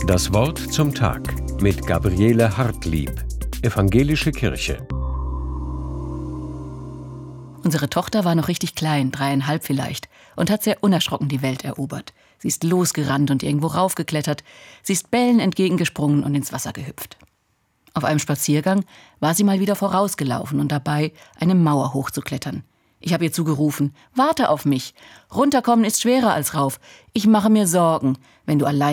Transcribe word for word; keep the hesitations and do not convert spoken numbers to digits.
Das Wort zum Tag mit Gabriele Hartlieb, Evangelische Kirche. Unsere Tochter war noch richtig klein, dreieinhalb vielleicht, und hat sehr unerschrocken die Welt erobert. Sie ist losgerannt und irgendwo raufgeklettert. Sie ist Bällen entgegengesprungen und ins Wasser gehüpft. Auf einem Spaziergang war sie mal wieder vorausgelaufen und dabei, eine Mauer hochzuklettern. Ich habe ihr zugerufen: Warte auf mich. Runterkommen ist schwerer als rauf. Ich mache mir Sorgen, wenn du allein